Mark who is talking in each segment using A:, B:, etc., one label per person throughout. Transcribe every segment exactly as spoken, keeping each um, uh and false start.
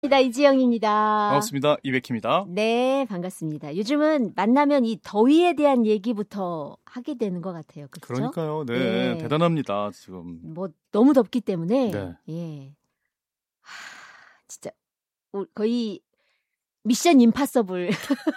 A: 이지영입니다.
B: 반갑습니다. 이백희입니다.
A: 네, 반갑습니다. 요즘은 만나면 이 더위에 대한 얘기부터 하게 되는 것 같아요. 그렇죠?
B: 그러니까요. 네, 네. 대단합니다. 지금.
A: 뭐 너무 덥기 때문에
B: 네.
A: 예, 하, 진짜 거의 미션 임파서블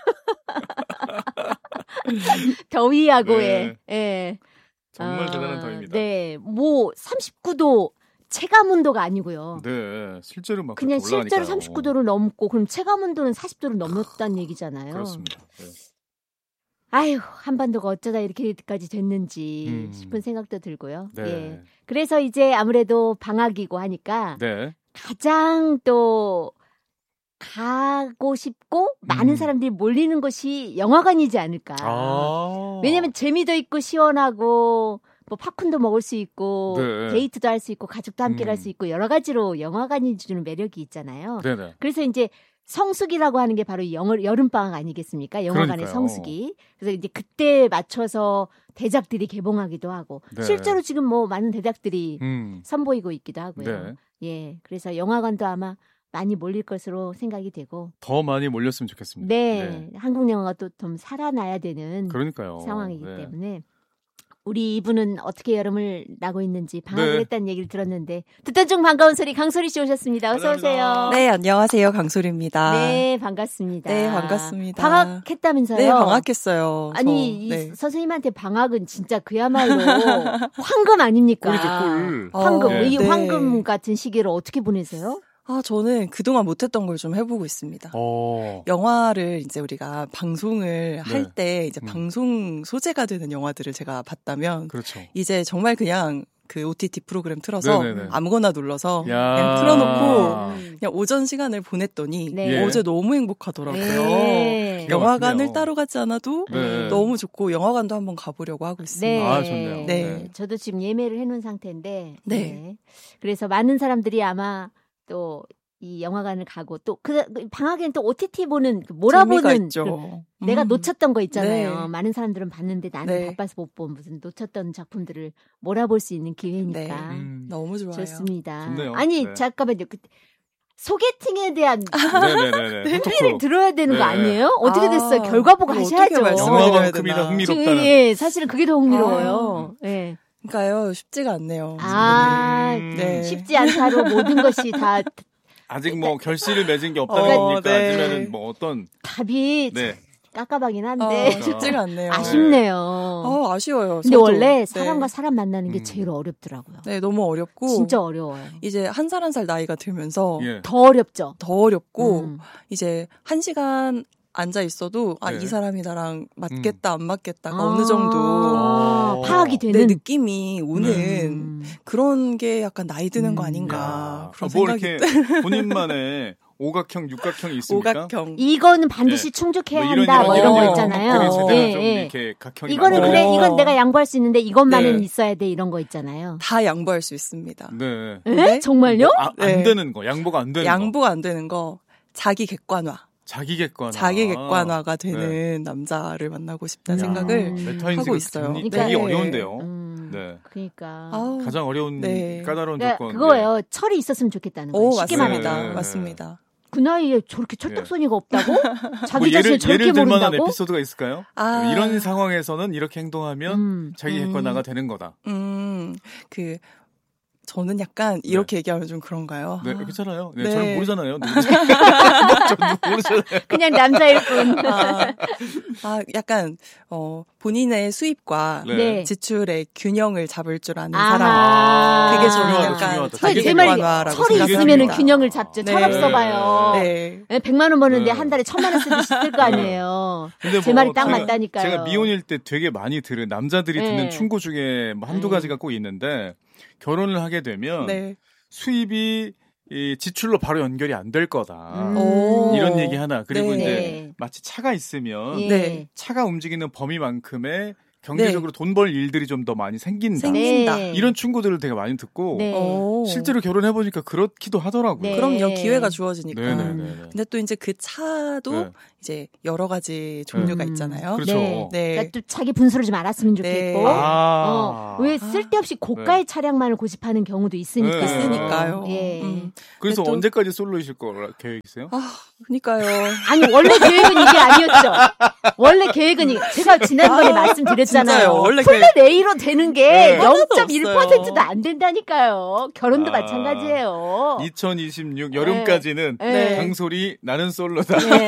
A: 더위하고의
B: 네.
A: 예.
B: 정말
A: 어,
B: 대단한 더위입니다.
A: 네, 뭐 삼십구 도 체감 온도가 아니고요.
B: 네, 실제로 막
A: 그냥
B: 올라가니까요.
A: 실제로 삼십구 도를 넘고 그럼 체감 온도는 사십 도를 넘었다는 얘기잖아요.
B: 그렇습니다. 네.
A: 아유, 한반도가 어쩌다 이렇게까지 됐는지
B: 음.
A: 싶은 생각도 들고요.
B: 네.
A: 예. 그래서 이제 아무래도 방학이고 하니까
B: 네.
A: 가장 또 가고 싶고 많은
B: 음.
A: 사람들이 몰리는 곳이 영화관이지 않을까.
B: 아.
A: 왜냐면 재미도 있고 시원하고 뭐 팝콘도 먹을 수 있고
B: 네.
A: 데이트도 할 수 있고 가족도 함께
B: 음.
A: 갈 수 있고 여러 가지로 영화관이 주는 매력이 있잖아요.
B: 네네.
A: 그래서 이제 성수기라고 하는 게 바로 영, 여름방학 아니겠습니까? 영화관의
B: 그러니까요.
A: 성수기. 그래서 이제 그때 맞춰서 대작들이 개봉하기도 하고
B: 네.
A: 실제로 지금 뭐 많은 대작들이
B: 음.
A: 선보이고 있기도 하고요.
B: 네.
A: 예, 그래서 영화관도 아마 많이 몰릴 것으로 생각이 되고
B: 더 많이 몰렸으면 좋겠습니다.
A: 네,
B: 네.
A: 한국 영화가 또 좀 살아나야 되는
B: 그러니까요.
A: 상황이기
B: 네.
A: 때문에 우리 이분은 어떻게 여름을 나고 있는지 방학을
B: 네.
A: 했다는 얘기를 들었는데 듣던 중 반가운 소리 강소리 씨 오셨습니다. 어서 오세요.
C: 네, 안녕하세요. 강소리입니다.
A: 네, 반갑습니다.
C: 네, 반갑습니다.
A: 방학했다면서요?
C: 네, 방학했어요.
A: 아니,
C: 저,
A: 이
C: 네.
A: 선생님한테 방학은 진짜 그야말로 황금 아닙니까?
B: 꿀이죠, 꿀.
A: 황금.
C: 어,
A: 이
C: 네.
A: 황금 같은 시기를 어떻게 보내세요?
C: 아, 저는 그동안 못했던 걸 좀 해보고 있습니다.
B: 어.
C: 영화를 이제 우리가 방송을 할 때 이제
B: 음.
C: 방송 소재가 되는 영화들을 제가 봤다면
B: 그렇죠.
C: 이제 정말 그냥 그 오티티 프로그램 틀어서
B: 네네네.
C: 아무거나 눌러서
B: 야.
C: 그냥 틀어놓고
A: 음.
C: 그냥 오전 시간을 보냈더니
A: 네.
B: 예.
C: 어제 너무 행복하더라고요.
A: 네.
C: 영화관을
B: 막히네요.
C: 따로 가지 않아도
B: 네.
C: 너무 좋고 영화관도 한번 가보려고 하고 있습니다.
A: 네.
B: 아, 좋네요.
C: 네.
A: 저도 지금 예매를 해놓은 상태인데.
C: 네.
A: 네. 그래서 많은 사람들이 아마 또 이 영화관을 가고 또 그 방학엔 또 오티티 보는 그 몰아보는
C: 있죠.
A: 그 내가
C: 음.
A: 놓쳤던 거 있잖아요.
C: 네.
A: 많은 사람들은 봤는데 나는
C: 네.
A: 바빠서 못 본 무슨 놓쳤던 작품들을 몰아볼 수 있는 기회니까
C: 네.
B: 음.
C: 너무 좋아요.
A: 좋습니다.
B: 좋네요.
A: 아니
B: 네.
A: 잠깐만요. 그, 소개팅에 대한
B: 네네네네.
A: 소리를 들어야 되는 거
B: 네.
A: 아니에요? 어떻게
C: 아,
A: 됐어요? 결과 보고
C: 그거
A: 하셔야죠.
C: 어떻게 말씀을
B: 영화만큼이나
C: 되나.
A: 지금
B: 흥미롭다는.
A: 예, 사실은 그게 더 흥미로워요. 예.
C: 그러니까요, 쉽지가 않네요.
A: 아,
B: 음.
C: 네.
A: 쉽지 않다로 모든 것이 다
B: 아직 뭐 결실을 맺은 게 없다는
C: 어,
B: 겁니까?
C: 네.
B: 아니면은 뭐 어떤
A: 답이
B: 네.
A: 깝깝하긴
C: 어,
A: 한데
C: 쉽지가 않네요.
A: 아쉽네요.
C: 어, 아쉬워요.
A: 근데
C: 저도.
A: 원래
C: 네.
A: 사람과 사람 만나는 게
B: 음.
A: 제일 어렵더라고요.
C: 네, 너무 어렵고
A: 진짜 어려워요.
C: 이제 한 살 한 살 나이가 들면서
B: 예.
A: 더 어렵죠.
C: 더 어렵고
A: 음.
C: 이제 한 시간 앉아 있어도 아,
B: 네.
C: 이 사람이 나랑 맞겠다 안 맞겠다가
A: 아.
C: 어느 정도
A: 아, 파악이
C: 내
A: 되는
C: 느낌이 오는
A: 음.
C: 그런 게 약간 나이 드는 거
A: 음.
C: 아닌가
B: 야.
C: 그런
B: 뭐
C: 생각이
B: 이렇게 본인만의 오각형, 육각형이 있습니까?
C: 오각형
A: 이거는 반드시
B: 네.
A: 충족해야
B: 뭐
A: 한다. 뭐 이런 거
C: 이런
A: 있잖아요.
B: 것들이 제대로
A: 예,
B: 좀
A: 예.
B: 이렇게 각형이
A: 이거는
B: 맞는-
A: 그래,
C: 어.
A: 이건 내가 양보할 수 있는데 이것만은
C: 네.
A: 있어야 돼 이런 거 있잖아요.
C: 다 양보할 수 있습니다.
B: 네.
A: 에?
C: 네?
A: 정말요?
B: 아, 안
C: 네.
B: 되는 거, 양보가 안 되는 거.
C: 양보가 안 되는 거 자기 객관화
B: 자기 객관화.
C: 자기 객관화가 되는
B: 네.
C: 남자를 만나고 싶다는
B: 야,
C: 생각을
B: 메타인지가
C: 하고 있어요.
B: 되게
A: 그러니까-
B: 어려운데요.
A: 음,
B: 네.
A: 그러니까.
C: 아우,
B: 가장 어려운
C: 네.
B: 까다로운
A: 그러니까
B: 조건.
A: 그거예요. 철이 있었으면 좋겠다는 거예요.
C: 오,
A: 쉽게
C: 맞습니다.
A: 말하면.
B: 네.
C: 맞습니다.
A: 그 나이에 저렇게 철딱서니가 없다고? 자기
B: 뭐
A: 자신을
B: 예를
A: 저렇게
B: 예를 들 만한
A: 모른다고?
B: 에피소드가 있을까요?
C: 아.
B: 이런 상황에서는 이렇게 행동하면
A: 음.
B: 자기
C: 음.
B: 객관화가 되는 거다.
C: 음, 그 저는 약간 이렇게 얘기하면 좀 그런가요?
B: 네,
C: 아,
B: 괜찮아요. 네,
C: 네.
B: 저는 모르잖아요. 누군지. 저도 모르잖아요.
A: 그냥 남자일 뿐.
C: 아, 아, 약간 어 본인의 수입과
B: 네.
A: 네.
C: 지출의 균형을 잡을 줄 아는
A: 아하.
C: 사람. 그게 저는
B: 중요하다,
C: 약간
B: 중요하다.
C: 자기
A: 제 말이
C: 객관화라고
A: 철이
B: 생각합니다.
A: 있으면 균형을 잡죠.
C: 네.
A: 철 없어봐요.
C: 네.
A: 네, 백만 원 버는데
B: 네.
A: 한 달에 천만 원 쓰듯이 쓸 거 아니에요.
B: 근데
A: 제
B: 뭐
A: 말이 딱
B: 제가-
A: 맞다니까요.
B: 제가 미혼일 때 되게 많이 들은 남자들이
A: 네.
B: 듣는 충고 중에 뭐 한두
A: 네.
B: 가지가 꼭 있는데 결혼을 하게 되면
C: 네.
B: 수입이 이 지출로 바로 연결이 안 될 거다.
A: 음.
C: 오.
B: 이런 얘기 하나. 그리고
C: 네.
B: 이제
A: 네.
B: 마치 차가 있으면
A: 예.
C: 네.
B: 차가 움직이는 범위만큼의 경제적으로 네. 돈 벌 일들이 좀 더 많이 생긴다.
C: 생긴다.
A: 네.
B: 이런 충고들을 되게 많이 듣고
A: 네.
B: 실제로 결혼해보니까 그렇기도 하더라고요.
A: 네.
C: 그럼요. 기회가 주어지니까.
B: 네네네.
C: 근데 또 이제 그 차도
B: 네.
C: 이제 여러 가지 종류가
A: 음.
C: 있잖아요.
B: 그렇죠.
A: 네.
C: 네.
A: 그러니까 또 자기 분수를 좀 알았으면 좋겠고,
C: 네.
B: 아.
A: 어, 왜 쓸데없이 고가의 네. 차량만을 고집하는 경우도 있으니까.
B: 네.
C: 있으니까요.
A: 예.
C: 음.
B: 그래서
C: 또,
B: 언제까지 솔로이실 거 계획이세요?
C: 아, 그러니까요.
A: 아니 원래 계획은 이게 아니었죠. 원래 계획은 이 제가 지난번에 아, 말씀드렸잖아요.
C: 진짜요. 원래
A: 플랫 A로 되는 게
C: 네.
A: 영 점 일 퍼센트도 안 된다니까요. 결혼도
B: 아,
A: 마찬가지예요.
B: 이천이십육 여름까지는
A: 네.
B: 강솔이 나는 솔로다.
A: 네.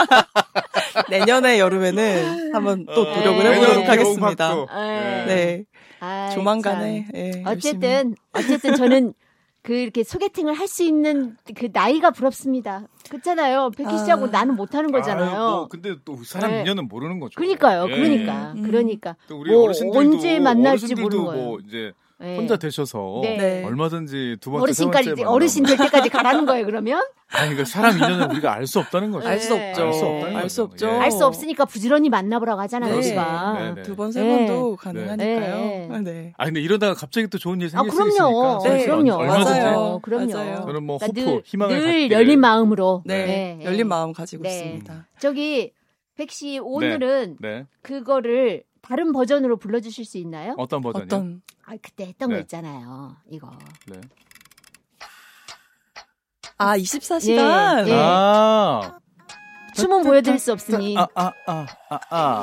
C: 내년에 여름에는 한번 또 노력을
A: 네.
C: 해보도록
A: 네.
C: 하겠습니다.
A: 네.
C: 네.
A: 아,
C: 조만간에. 네,
A: 어쨌든 어쨌든 저는 그 이렇게 소개팅을 할 수 있는 그 나이가 부럽습니다. 그렇잖아요. 백희 씨하고 아. 나는 못하는 거잖아요.
B: 아, 뭐 근데 또 사람
A: 네.
B: 인연은 모르는 거죠.
A: 그러니까요.
B: 예.
A: 그러니까
C: 음.
A: 그러니까
B: 또 우리
A: 뭐
B: 어르신들도
A: 언제 만날지
B: 어르신들도
A: 모르는 거예요.
B: 뭐 이제
A: 네.
B: 혼자 되셔서
A: 네.
B: 얼마든지 두 번째,
A: 어르신까지
B: 세 번째
A: 어르신 될 때까지 가라는 거예요. 그러면?
B: 아니 그 사람 인연은 우리가 알 수 없다는 거죠.
C: 알 수
A: 네.
C: 없죠.
B: 알 수 없다는
C: 알 수
B: 거죠.
C: 없죠.
B: 예.
A: 알 수 없으니까 부지런히 만나보라고 하잖아요.
C: 네.
A: 우리가.
B: 네, 네.
C: 두 번, 세
A: 네.
C: 번도 가능하니까요.
A: 네.
C: 네.
B: 아 근데 이러다가 갑자기 또 좋은 일이
A: 아,
B: 생길 수
A: 그럼요.
B: 있으니까.
A: 네, 그럼요.
B: 얼마든지.
C: 맞아요.
A: 그럼요.
C: 맞아요.
B: 저는 뭐
A: 그러니까
B: 호프,
A: 늘,
B: 희망을
A: 늘
B: 갖기를.
A: 열린 마음으로.
C: 네.
A: 네.
C: 열린 마음 가지고
A: 네.
C: 있습니다.
A: 저기 백 씨 오늘은
B: 네.
A: 그거를 다른 버전으로 불러주실 수 있나요?
B: 어떤 버전이요?
C: 어떤
A: 아 그때 했던
B: 네.
A: 거 있잖아요. 이거.
B: 네.
C: 아 이십사 시간.
A: 예, 예.
B: 아.
A: 춤은 보여드릴 수 없으니.
B: 아, 아, 아, 아, 아.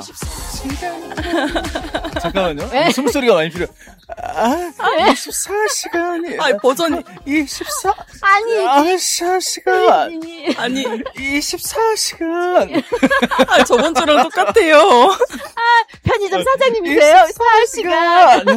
B: 잠깐만요.
A: 네.
B: 숨소리가 많이 필요해. 아,
A: 네.
B: 이십사 시간이.
C: 아 버전이
B: 이십사.
A: 아니.
B: 이십사 시간.
C: 아니
B: 이십사 시간.
C: 아, 저번 주랑 똑같아요.
A: 편의점 사장님이세요? 사할 시간.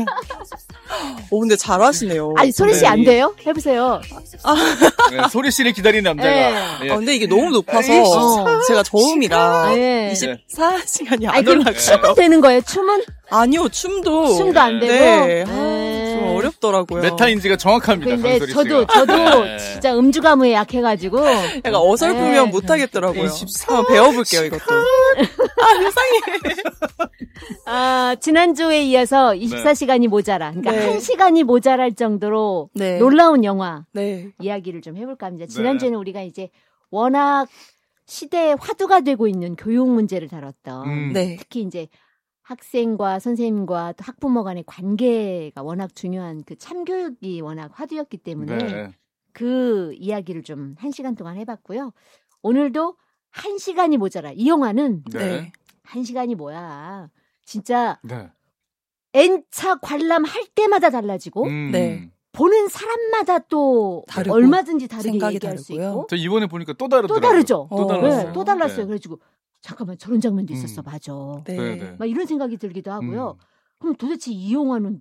C: 오 근데 잘하시네요.
A: 아니 소리 씨 안
B: 네.
A: 돼요? 해보세요.
B: 네, 소리 씨를 기다리는 남자가.
A: 네.
B: 예.
C: 아, 근데 이게 너무 높아서
A: 어.
C: 제가 저음이라
A: 네.
C: 이십사 시간이
A: 아니
C: 안
A: 그럼
C: 올라가요.
A: 춤은 되는 거예요? 춤은?
C: 아니요 춤도
A: 춤도 안 되고.
C: 네.
A: 네.
C: 좀 어렵더라고요.
B: 메타인지가 정확합니다.
A: 근데
B: 강소리
A: 저도
B: 씨가.
A: 저도
B: 네.
A: 진짜 음주 가무에 약해가지고.
C: 약간 어설프면
A: 네.
C: 못하겠더라고요.
B: 이십사
C: 한번 배워볼게요 이것도. 아 세상에.
A: 아, 지난주에 이어서 이십사 시간이 모자라. 그러니까
C: 네.
A: 한 시간이 모자랄 정도로
C: 네.
A: 놀라운 영화
C: 네.
A: 이야기를 좀 해볼까 합니다. 지난주에는 우리가 이제 워낙 시대의 화두가 되고 있는 교육 문제를 다뤘던
B: 음.
C: 네.
A: 특히 이제 학생과 선생님과 또 학부모 간의 관계가 워낙 중요한 그 참교육이 워낙 화두였기 때문에
B: 네.
A: 그 이야기를 좀 한 시간 동안 해봤고요. 오늘도 한 시간이 모자라. 이 영화는
B: 네.
C: 네.
A: 한 시간이 뭐야. 진짜
B: 네.
A: N차 관람할 때마다 달라지고
B: 음.
C: 네.
A: 보는 사람마다 또
C: 다르고,
A: 얼마든지 다르게
C: 생각이
A: 얘기할 수
C: 다르고요.
A: 있고
B: 저 이번에 보니까 또 다르더라고요.
A: 또 다르죠.
B: 또
C: 어.
B: 달랐어요.
A: 네, 또 달랐어요.
B: 네.
A: 그래가지고 잠깐만 저런 장면도 있었어.
B: 음.
A: 맞아.
C: 네.
B: 네, 네.
A: 막 이런 생각이 들기도 하고요.
B: 음.
A: 그럼 도대체 이 영화는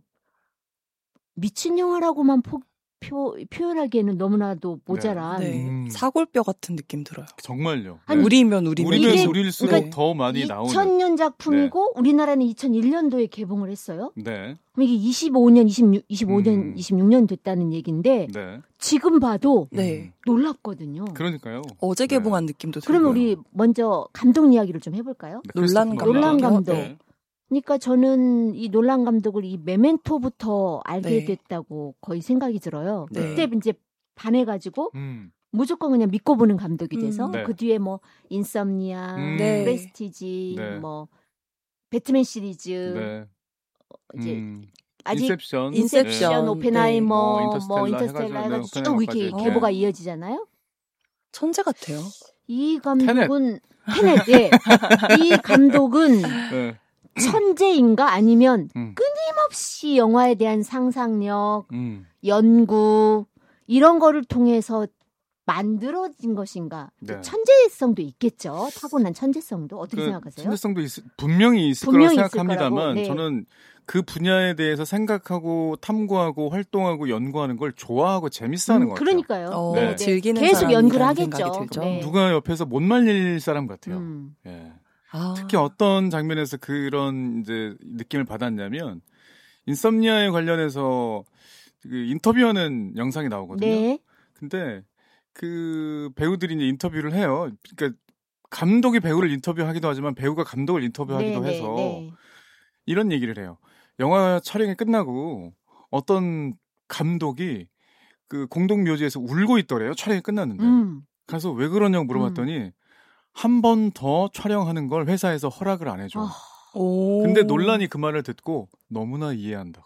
A: 미친 영화라고만 포, 표, 표현하기에는 너무나도 모자란.
C: 네.
B: 음.
C: 사골뼈 같은 느낌 들어요.
B: 정말요.
A: 아니,
B: 네.
C: 우리면 우리면
B: 우리면
A: 이게-
B: 우리일수록
C: 그러니까
B: 더 많이 나오는.
A: 이천 년 작품이고 우리나라는 이천일 년도에 개봉을 했어요.
B: 네.
A: 그럼 이게 이십오 년, 이십육, 이십오 년,
B: 음.
A: 이십육 년 됐다는 얘기인데
B: 네.
A: 지금 봐도
C: 네.
A: 놀랍거든요.
B: 그러니까요.
C: 어제 개봉한 느낌도 들고요.
A: 그러면 우리 먼저 감독 이야기를 좀 해볼까요?
B: 네,
C: 놀란
B: 크리스토퍼
A: 놀란
B: 노란.
A: 감독.
B: 네.
A: 그러니까 저는 이 놀란 감독을 이 메멘토부터 알게
C: 네.
A: 됐다고 거의 생각이 들어요.
C: 네.
A: 그때 이제 반해가지고
B: 음.
A: 무조건 그냥 믿고 보는 감독이 돼서
C: 음.
B: 네.
A: 그 뒤에 뭐 인썸니아,
B: 음.
C: 네.
A: 프레스티지,
B: 네.
A: 뭐 배트맨 시리즈,
B: 네.
A: 이제
B: 음.
A: 아직
B: 인셉션,
A: 인셉션,
C: 네.
A: 오펜하이머,
B: 뭐
A: 뭐
B: 인터스텔라
A: 인터스텔라
B: 해가지고,
A: 해가지고
B: 네,
A: 쭉 이렇게
B: 오펜하이머까지.
A: 계보가
C: 네.
A: 이어지잖아요.
C: 천재 같아요.
A: 이 감독은 테넷, 예. 이 감독은
B: 네.
A: 천재인가 아니면
B: 음.
A: 끊임없이 영화에 대한 상상력,
B: 음.
A: 연구 이런 거를 통해서 만들어진 것인가?
B: 네.
A: 천재성도 있겠죠. 타고난 천재성도 어떻게
B: 그
A: 생각하세요?
B: 천재성도 있, 분명히 있을
A: 분명히
B: 거라고
A: 있을
B: 생각합니다만
A: 거라고, 네.
B: 저는 그 분야에 대해서 생각하고 탐구하고 활동하고 연구하는 걸 좋아하고 재밌어하는
A: 음,
B: 것 같아요.
A: 그러니까요.
C: 어,
A: 네, 네.
C: 즐기는
A: 계속 연구를
C: 사람이라는
A: 하겠죠.
C: 생각이 들죠.
A: 네.
B: 누가 옆에서 못 말릴 사람 같아요.
A: 음.
B: 예.
C: 아.
B: 특히 어떤 장면에서 그런 이제 느낌을 받았냐면 인썸니아에 관련해서 그 인터뷰하는 영상이 나오거든요.
A: 네.
B: 근데 그 배우들이 이제 인터뷰를 해요. 그러니까 감독이 배우를 인터뷰하기도 하지만 배우가 감독을 인터뷰하기도
A: 네,
B: 해서
A: 네, 네.
B: 이런 얘기를 해요. 영화 촬영이 끝나고 어떤 감독이 그 공동묘지에서 울고 있더래요. 촬영이 끝났는데.
A: 음.
B: 그래서 왜 그러냐고 물어봤더니
A: 음.
B: 한 번 더 촬영하는 걸 회사에서 허락을 안 해줘.
A: 아.
C: 오.
B: 근데 논란이 그 말을 듣고 너무나 이해한다고.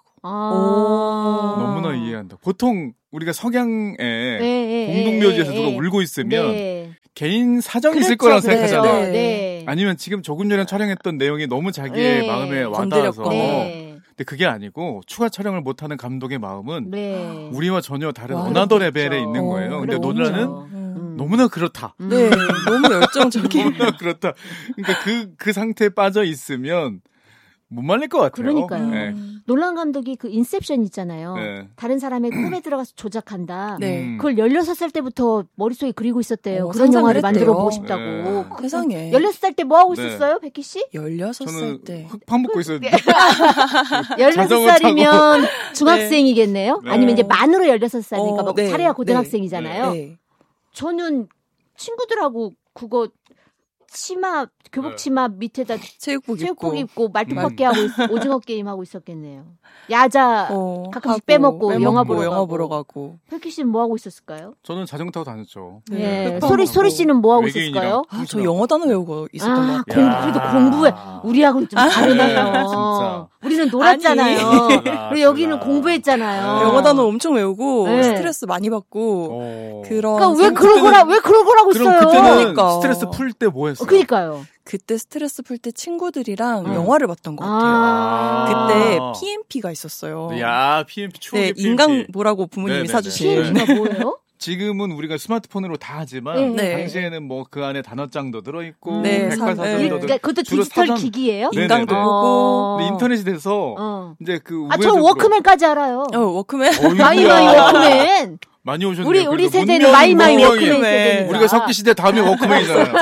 A: 아.
B: 너무나 이해한다. 보통 우리가 석양에
A: 네, 네,
B: 공동묘지에서
A: 네,
B: 누가
A: 네.
B: 울고 있으면
A: 네.
B: 개인 사정이 있을
A: 그렇죠,
B: 거라고
A: 그렇죠.
B: 생각하잖아요.
A: 네.
B: 아니면 지금 조금 전에 촬영했던 내용이 너무 자기의
A: 네.
B: 마음에 와닿아서.
C: 건드렸거나.
A: 네.
B: 근데 그게 아니고 추가 촬영을 못하는 감독의 마음은
A: 네.
B: 우리와 전혀 다른
C: 와,
B: 어나더
A: 그렇죠.
B: 레벨에 있는 거예요. 근데
A: 그렇죠.
B: 논란은
A: 음.
B: 너무나 그렇다.
A: 음.
C: 네, 너무 열정적인.
B: 너무나 그렇다. 그러니까 그, 그 상태에 빠져 있으면 못 말릴 것 같아요.
A: 그러니까요.
B: 네.
A: 놀란 감독이 그 인셉션 있잖아요.
B: 네.
A: 다른 사람의 꿈에 들어가서 조작한다.
C: 네.
B: 음.
A: 그걸 열여섯 살 때부터 머릿속에 그리고 있었대요.
C: 어,
A: 그런
C: 상상을
A: 영화를
C: 했대요.
A: 만들어 보고 싶다고.
B: 네.
A: 그-
C: 세상에.
A: 열여섯 살 때 뭐 하고
B: 네.
A: 있었어요, 백희 씨?
C: 열여섯 살
B: 저는
C: 때.
B: 흙판 먹고 있었는데.
A: 열여섯
B: 자전거
A: 살이면 중학생이겠네요?
C: 네.
A: 아니면 이제 만으로 열여섯 살이니까
C: 어,
A: 막
C: 네.
A: 차례가 고등학생이잖아요.
C: 네.
A: 저는 친구들하고 그거 치마, 교복 치마 밑에다
C: 체육복,
A: 체육복
C: 입고.
A: 입고 말뚝박기 하고 있, 오징어 게임 하고 있었겠네요. 야자
C: 어,
A: 가끔씩
C: 하고,
A: 빼먹고 영화 보러
C: 영화
A: 가고.
C: 보러 가고.
A: 혁기 씨는 뭐 하고 있었을까요?
B: 저는 자전거 타고 다녔죠.
A: 예.
C: 흑방
A: 소리
C: 하고.
A: 소리 씨는 뭐 하고
B: 외계인이랑.
A: 있었을까요?
C: 아, 저 영어 단어 외우고 있었던 것
A: 아,
C: 같아요.
A: 공, 그래도 공부해. 우리하고는 좀 다르네요.
B: 네, 진짜.
A: 우리는 놀았잖아요.
B: 아니.
A: 그리고 여기는 공부했잖아요.
B: 네.
C: 영어 단어 엄청 외우고
A: 네.
C: 스트레스 많이 받고
B: 어.
C: 그런
A: 그러니까 왜
C: 생-
A: 그럴 거라 왜 그럴 거라고
B: 그럼
A: 써요?
B: 그때는
C: 그러니까.
B: 스트레스 풀 때 뭐 했어요?
A: 어, 그러니까요.
C: 그때 스트레스 풀 때 친구들이랑
A: 음.
C: 영화를 봤던 것 같아요.
A: 아.
C: 그때 피엠피가 있었어요.
B: 야, 피엠피 추억의
C: 네,
B: 피엠피.
C: 인강 보라고 부모님이
B: 네네네.
C: 사주신.
A: 피엠피가 뭐예요?
B: 지금은 우리가 스마트폰으로 다 하지만
A: 네.
B: 당시에는 뭐 그 안에 단어장도 들어있고
A: 네,
B: 백과사전도
C: 네.
B: 들어.
A: 그러니까 그것도
B: 주로
A: 디지털
B: 사전-
A: 기기예요?
B: 네.
C: 인강도
B: 네네네.
C: 보고.
A: 어.
B: 근데 인터넷이 돼서
A: 어.
B: 이제 그
A: 아, 저
B: 우회적으로
A: 워크맨까지 알아요.
C: 어, 워크맨.
B: 어이구야.
A: 마이 마이 워크맨.
B: 많이 오셨네요.
A: 우리 우리
B: 그래도
A: 세대는
B: 문명이
A: 마이 마이
B: 문명이.
A: 워크맨
C: 워크맨.
A: 세대니까.
B: 우리가 석기 시대 다음에 워크맨이잖아요.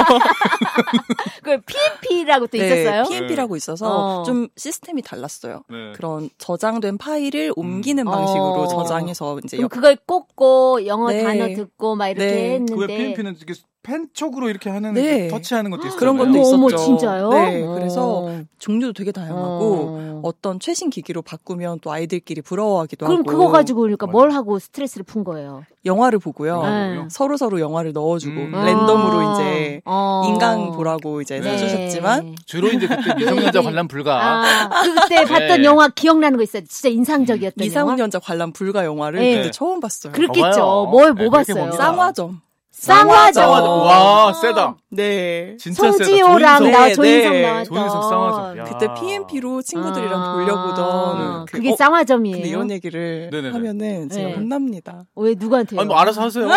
A: 그 피엠피라고 또
C: 네,
A: 있었어요?
C: 피엠피라고 있어서
A: 어.
C: 좀 시스템이 달랐어요.
B: 네.
C: 그런 저장된 파일을 옮기는
A: 음.
C: 방식으로
A: 어.
C: 저장해서 이제
A: 그럼
C: 역-
A: 그걸 꽂고 영어
C: 네.
A: 단어 듣고 막 이렇게
C: 네.
A: 했는데.
B: 그 왜 피엠피는 이렇게 펜 쪽으로 이렇게 하는
C: 네.
B: 터치하는 것도 있어요.
C: 그런 것도
A: 어머,
C: 있었죠.
A: 어머, 진짜요?
C: 네,
A: 어.
C: 그래서 종류도 되게 다양하고
A: 어.
C: 어떤 최신 기기로 바꾸면 또 아이들끼리 부러워하기도
A: 그럼
C: 하고.
A: 그거 가지고 그러니까
B: 맞아.
A: 뭘 하고 스트레스를 푼 거예요?
C: 영화를 보고요.
A: 네.
C: 서로 서로 영화를 넣어주고
B: 음.
C: 랜덤으로 이제
A: 어.
C: 인강 보라고 이제
B: 네.
C: 써주셨지만
B: 주로 이제 그때 미성년자 관람 불가.
A: 아, 그때 봤던
B: 네.
A: 영화 기억나는 거 있어요. 진짜 인상적이었던 영화.
C: 미성년자 관람 불가 영화를
A: 네.
C: 그때 처음 봤어요.
A: 그렇겠죠.
B: 봐봐요.
A: 뭘
B: 네,
A: 뭐
B: 그렇게
A: 봤어요?
B: 봅니다.
C: 쌍화점.
A: 쌍화점.
B: 쌍화점. 와, 세다.
C: 네.
B: 진짜
A: 송지효랑
B: 세다.
A: 나
C: 네,
A: 조인성
C: 네.
A: 나왔던.
B: 조인성 쌍화점. 야.
C: 그때 피엠피로 친구들이랑
A: 아,
C: 돌려보던 그-
A: 그게
C: 어,
A: 쌍화점이에요.
C: 근데 이런 얘기를
B: 네네네.
C: 하면은 제가
A: 네.
C: 혼납니다.
A: 왜 누구한테요?
B: 아니 뭐 알아서 하세요.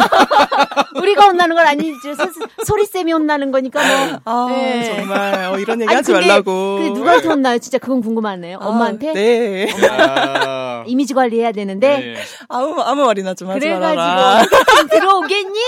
A: 우리가 혼나는 건 아니지. 소리쌤이 혼나는 거니까 뭐.
C: 아
A: 네.
C: 정말 어, 이런 얘기
A: 아니,
C: 하지
A: 근데
C: 말라고.
A: 근데 누구한테 혼나요? 진짜 그건 궁금하네요.
C: 아,
A: 엄마한테?
C: 네.
B: 야.
A: 이미지 관리해야 되는데.
B: 네.
C: 아무 아무 말이나 좀 하지 말아라.
A: 그래가지고 소개팅 들어오겠니?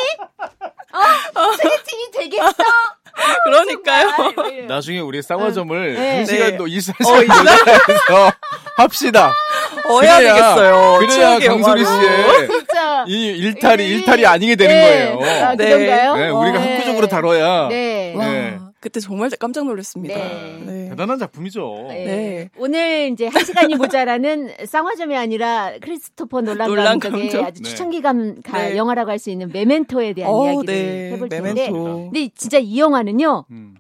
A: 어? 소개팅이 되겠어?
C: 그러니까요.
A: 정말.
B: 나중에 우리 쌍화점을
A: 네.
B: 한
C: 네.
B: 시간도 이십사
C: 어,
B: 시간 여자에서 합시다.
C: 어야
B: 그래야-
C: 되겠어요.
B: 그래야
C: 추억의
B: 강소리
C: 영화로.
B: 씨의
A: 진짜.
B: 이 일탈이
A: 이-
B: 일탈이 아니게 되는
A: 네.
B: 거예요.
A: 아,
C: 네.
A: 그런가요?
B: 네, 우리가
A: 네.
B: 학구적으로 다뤄야
A: 네.
C: 와,
B: 네.
C: 그때 정말 깜짝 놀랐습니다.
A: 네.
C: 네.
B: 대단한 작품이죠.
A: 네.
C: 네.
A: 오늘 이제 한 시간이 모자라는 쌍화점이 아니라 크리스토퍼 놀란
C: 놀란
A: 감독의
C: 감독?
A: 아주
B: 네.
A: 추천기감 가
C: 네.
A: 영화라고 할 수 있는 메멘토에 대한
C: 어,
A: 이야기를
C: 네.
A: 해볼 텐데.
C: 메멘토.
A: 근데 진짜 이 영화는요.
B: 음.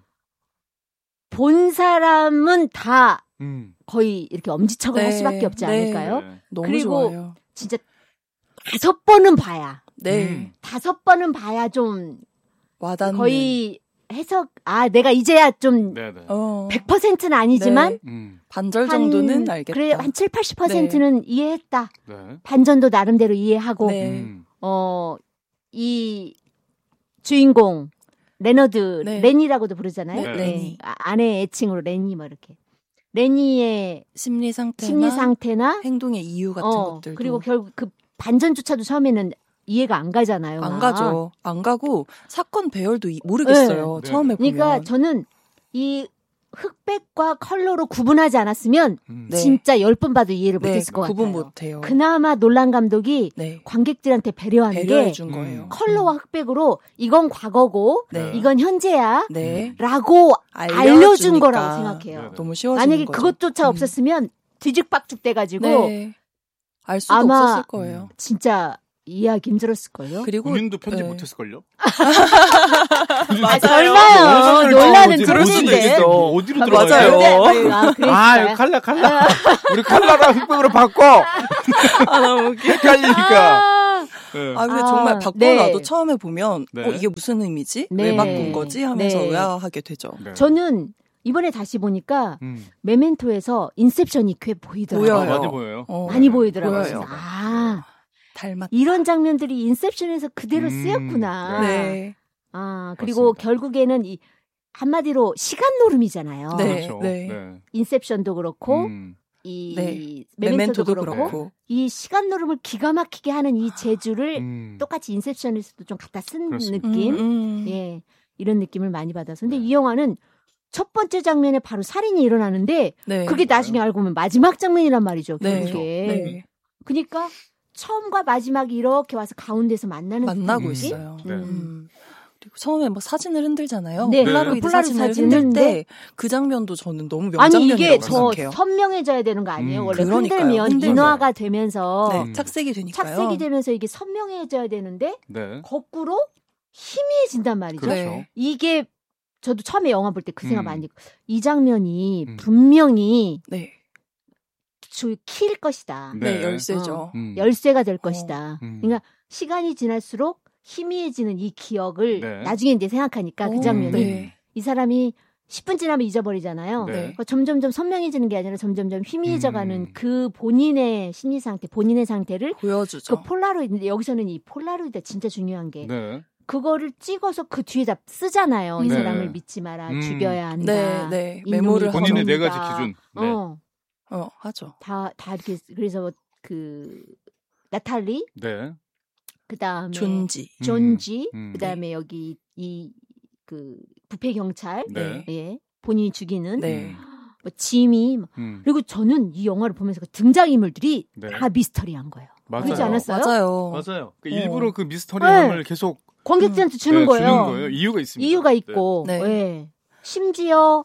A: 본 사람은 다
B: 음.
A: 거의 이렇게 엄지척을 할
C: 네.
A: 수밖에 없지
C: 네.
A: 않을까요?
B: 네.
C: 너무
A: 그리고
C: 좋아요.
A: 진짜 다섯 번은 봐야.
C: 네.
B: 음.
A: 다섯 번은 봐야 좀
C: 와닿는.
A: 거의 해석, 아, 내가 이제야 좀
B: 네, 네.
C: 어,
A: 백 퍼센트는 아니지만
C: 네.
B: 음.
C: 반절
A: 한,
C: 정도는 알겠다.
A: 그래, 한 칠, 팔십 퍼센트는 이해했다.
B: 네.
A: 반전도 나름대로 이해하고,
C: 네.
B: 음.
A: 어, 이 주인공, 레너드,
C: 네.
A: 렌이라고도 부르잖아요.
B: 네.
C: 레니.
A: 아, 아내 애칭으로 렌이 뭐 이렇게. 레니의
C: 심리 상태나
A: 심리 상태나,
C: 행동의 이유 같은
A: 어,
C: 것들도
A: 그리고 결국 그 반전조차도 처음에는 이해가 안 가잖아요.
C: 안
A: 막.
C: 가죠. 안 가고 사건 배열도 이- 모르겠어요.
B: 네.
C: 처음에
A: 그러니까
C: 보면.
A: 저는 이 흑백과 컬러로 구분하지 않았으면
B: 음.
C: 네.
A: 진짜 열 번 봐도 이해를
C: 네,
A: 못했을 것
C: 구분
A: 같아요.
C: 못해요.
A: 그나마 놀란 감독이
C: 네.
A: 관객들한테 배려하는
C: 배려해
A: 게
C: 준 거예요.
A: 컬러와 흑백으로 이건 과거고
C: 네.
A: 이건 현재야
C: 네.
A: 라고 알려준
C: 알려주니까
A: 거라고 생각해요.
B: 네.
C: 너무 쉬워지는
A: 만약에
C: 거죠.
A: 그것조차
C: 음.
A: 없었으면 뒤죽박죽 돼가지고
C: 네. 알 수도
A: 아마
C: 없었을 거예요.
A: 진짜 이해하기 힘들었을걸요.
C: 그리고
B: 본인도 편집
C: 네.
B: 못했을걸요?
A: 아, 설마요. 논란은
C: 그럴 수도
A: 그런데.
C: 있어.
B: 어디로
C: 맞아요.
B: 들어가요?
A: 아, 그랬어요?
B: 아, 이거 칼라 칼라. 우리 칼라랑 흑백으로 바꿔.
C: 아, 너무 웃겨.
B: 헷갈리니까.
A: 아,
B: 네.
C: 아, 근데
A: 아,
C: 정말 바꿔놔도
A: 네.
C: 처음에 보면
B: 네.
C: 어, 이게 무슨 의미지?
A: 네.
C: 왜 바꾼 거지? 하면서
A: 네.
C: 의아하게 되죠.
B: 네.
A: 저는 이번에 다시 보니까
B: 음.
A: 메멘토에서 인셉션이 꽤 보이더라고요.
C: 보여요.
B: 아, 많이 보여요.
C: 어,
A: 많이 보이더라고요.
C: 보여요.
A: 그래서 아,
C: 닮았.
A: 이런 장면들이 인셉션에서 그대로
B: 음,
A: 쓰였구나.
C: 네.
A: 아, 그리고
B: 맞습니다.
A: 결국에는 이 한마디로 시간 노름이잖아요.
C: 네.
B: 그렇죠.
C: 네.
A: 인셉션도 그렇고
B: 음.
A: 이
C: 네.
A: 메멘토도,
C: 메멘토도
A: 그렇고,
C: 그렇고.
A: 이 시간 노름을 기가 막히게 하는 이 재주를
B: 음.
A: 똑같이 인셉션에서도 좀 갖다 쓴
B: 그렇습니다.
A: 느낌,
C: 음, 음.
A: 예, 이런 느낌을 많이 받아서. 근데
B: 네.
A: 이 영화는 첫 번째 장면에 바로 살인이 일어나는데
C: 네.
A: 그게 나중에 알고 보면 마지막 장면이란 말이죠.
C: 네.
A: 결국에.
C: 네.
A: 그러니까 처음과 마지막이 이렇게 와서 가운데서 만나는
C: 만나고
A: 느낌?
C: 있어요.
B: 네.
C: 음. 그리고 처음에 뭐 사진을 흔들잖아요.
A: 네.
C: 폴라로이드
A: 폴라로이드
C: 사진을
A: 사진을
C: 흔들 때
A: 흔들
C: 그 장면도 저는 너무
A: 아니
C: 명장면이라고
A: 이게 더
C: 생각해요.
A: 선명해져야 되는 거 아니에요?
B: 음,
A: 원래
C: 그러니까요.
A: 흔들면
C: 흔들면.
A: 인화가 되면서
C: 네,
B: 음.
C: 착색이 되니까요.
A: 착색이 되면서 이게 선명해져야 되는데
B: 네.
A: 거꾸로 희미해진단 말이죠.
B: 그렇죠.
C: 네.
A: 이게 저도 처음에 영화 볼 때 그 생각
B: 음.
A: 많이 했고 이 장면이
B: 음.
A: 분명히
C: 네,
A: 킬 것이다.
C: 네,
B: 네.
C: 열쇠죠.
B: 음.
A: 열쇠가 될 것이다.
B: 음.
A: 그러니까 시간이 지날수록 희미해지는 이 기억을
B: 네.
A: 나중에 이제 생각하니까 그
C: 오,
A: 장면이
C: 네.
A: 이 사람이 십 분 지나면 잊어버리잖아요.
B: 네.
A: 그러니까 점점점 선명해지는 게 아니라 점점점 희미해져가는
B: 음.
A: 그 본인의 심리 상태, 본인의 상태를
C: 보여주죠.
A: 그 폴라로이드, 여기서는 이 폴라로이드가 진짜 중요한 게
B: 네.
A: 그거를 찍어서 그 뒤에다 쓰잖아요. 이
B: 네.
A: 사람을 믿지 마라,
B: 음.
A: 죽여야 한다.
C: 네, 네.
A: 이놈이
C: 메모를
B: 본인의 네
A: 범인이다.
B: 가지 기준. 네.
A: 어,
C: 어, 하죠.
A: 다, 다 이렇게 그래서 그 나탈리,
B: 네.
A: 그 다음에
C: 존지.
A: 존지,
B: 음.
A: 그 다음에 여기 이 그 부패 경찰,
B: 네.
A: 예, 본인이 죽이는
C: 네.
A: 뭐 지미, 뭐.
B: 음.
A: 그리고 저는 이 영화를 보면서 그 등장 인물들이
B: 네.
A: 다 미스터리한 거예요.
B: 맞아요.
A: 그렇지 않았어요?
C: 맞아요.
B: 맞아요. 그
C: 어.
B: 일부러 그 미스터리함을
A: 네.
B: 계속
A: 관객들한테 주는
B: 네,
A: 거예요.
B: 주는 거예요. 이유가 있습니다.
A: 이유가 있고,
C: 네.
A: 예. 심지어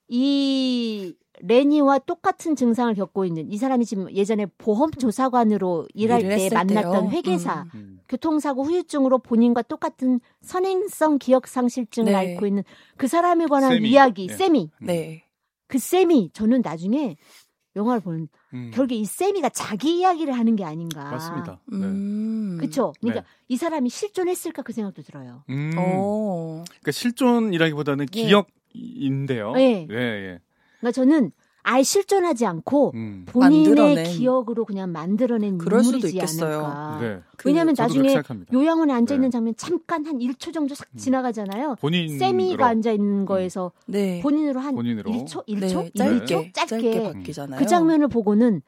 A: 이 레니와 똑같은 증상을 겪고 있는 이 사람이 지금 예전에 보험 조사관으로 일할
C: 일을
A: 때
C: 했을
A: 만났던
C: 때요.
A: 회계사,
C: 음.
B: 네. 음.
A: 교통사고 후유증으로 본인과 똑같은 선행성 기억 상실증을
C: 네.
A: 앓고 있는 그 사람에 관한
B: 세미.
A: 이야기,
B: 네.
A: 세미.
C: 네.
A: 그 쌤이 저는 나중에 영화를 보는
B: 음.
A: 결국에 이 쌤이가 자기 이야기를 하는 게 아닌가.
B: 맞습니다. 네.
C: 음.
A: 그렇죠. 그러니까
B: 네.
A: 이 사람이 실존했을까 그 생각도 들어요.
B: 음.
C: 어.
B: 그러니까 실존이라기보다는
A: 예.
B: 기억인데요.
A: 네.
B: 예, 예.
A: 그러니까 저는 아예 실존하지 않고
B: 음.
A: 본인의
C: 만들어낸.
A: 기억으로 그냥 만들어낸
C: 그럴 수도
A: 인물이지
C: 있겠어요.
A: 않을까.
B: 네.
C: 그
A: 왜냐하면
B: 저도 그렇게
A: 나중에
B: 생각합니다.
A: 요양원에 앉아 있는
B: 네.
A: 장면 잠깐 한 일 초 정도 싹
B: 음.
A: 지나가잖아요.
B: 본인으로
A: 세미가 앉아 있는 거에서
C: 네.
A: 본인으로 한
B: 본인으로.
A: 일 초, 일
C: 네,
A: 초,
C: 짧게,
A: 일 초 짧게,
C: 짧게 바뀌잖아요.
A: 그 장면을 보고는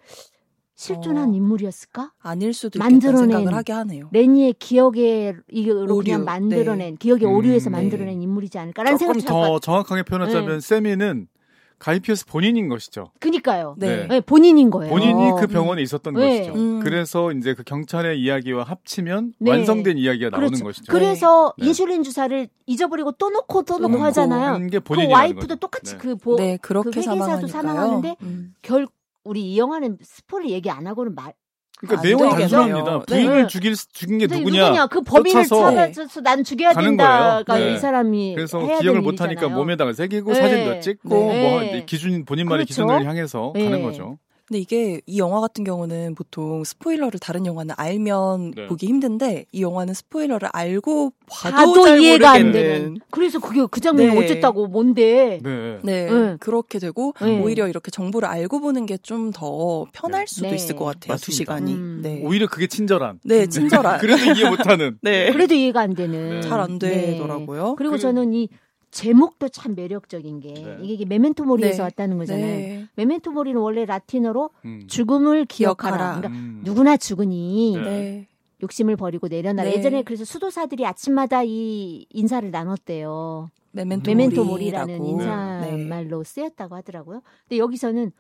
A: 실존한
C: 어.
A: 인물이었을까?
C: 아닐 수도 있겠다는
A: 만들어낸
C: 생각을 하게 하네요.
A: 레니의 기억에 이거로
C: 오류,
A: 그냥 만들어낸
C: 네.
A: 기억의
B: 음,
A: 오류에서
C: 네.
A: 만들어낸 인물이지 않을까라는
B: 조금
A: 생각도
B: 더
A: 잠깐.
B: 정확하게 표현하자면
A: 네.
B: 세미는 가이피에스 본인인 것이죠.
A: 그니까요.
C: 네.
A: 네, 본인인 거예요.
B: 본인이 그
C: 음.
B: 병원에 있었던
A: 네.
B: 것이죠.
C: 음.
B: 그래서 이제 그 경찰의 이야기와 합치면
A: 네.
B: 완성된 이야기가 나오는
A: 그렇죠.
B: 것이죠.
A: 그래서
B: 네.
A: 인슐린 주사를 잊어버리고 또 놓고 또
C: 또
A: 놓고
C: 놓고
A: 하잖아요.
B: 하는 게
A: 그
B: 본인이라는
A: 와이프도
B: 거죠.
A: 똑같이
B: 네.
A: 그 보,
C: 네, 그렇게
A: 그 회계사도
C: 사망하니까요.
A: 사망하는데
C: 음.
A: 결 우리 이 영화는 스포를 얘기 안 하고는 말.
B: 그러니까
C: 안
B: 내용은
C: 되겠네요.
B: 단순합니다.
C: 네.
B: 부인을 죽일 죽인 게
A: 근데
B: 누구냐?
A: 그 범인을
B: 쫓아서
A: 찾아서 난 죽여야
B: 가는
A: 된다가
B: 거예요. 네.
A: 이 사람이
B: 그래서
A: 해야
B: 기억을
A: 될
B: 못하니까
A: 일이잖아요.
B: 몸에다가 새기고
A: 네.
B: 사진도 찍고
C: 네.
B: 뭐
A: 네.
B: 기준 본인만의
A: 그렇죠.
B: 기준을 향해서
A: 네.
B: 가는 거죠.
C: 근데 이게 이 영화 같은 경우는 보통 스포일러를 다른 영화는 알면
B: 네.
C: 보기 힘든데 이 영화는 스포일러를 알고 봐도,
A: 봐도
C: 잘
A: 이해가 안
C: 모르겠는.
A: 되는. 그래서 그게 그 장면이
C: 네.
A: 어쨌다고 뭔데?
B: 네.
C: 네,
A: 네.
C: 그렇게 되고
A: 네.
C: 오히려 이렇게 정보를 알고 보는 게 좀 더 편할 수도
A: 네.
C: 있을 것 같아요. 두
B: 맞습니다.
C: 시간이.
A: 음.
C: 네.
B: 오히려 그게 친절한.
C: 네, 친절한.
B: 그래도 이해 못하는.
C: 네.
A: 그래도 이해가 안 되는.
B: 네.
C: 잘 안
A: 네.
C: 되더라고요.
A: 그리고
B: 그-
A: 저는 이 제목도 참 매력적인 게
B: 네.
A: 이게 메멘토 모리에서
C: 네.
A: 왔다는 거잖아요.
C: 네.
A: 메멘토 모리는 원래 라틴어로
B: 음.
A: 죽음을 기억하라.
C: 기억하라.
A: 그러니까
B: 음.
A: 누구나 죽으니
B: 네.
C: 네.
A: 욕심을 버리고 내려놔라.
C: 네.
A: 예전에 그래서 수도사들이 아침마다 이 인사를 나눴대요.
C: 메멘토,
A: 메멘토 모리라는
C: 모리라고.
A: 인사말로
C: 네.
A: 쓰였다고 하더라고요. 근데 여기서는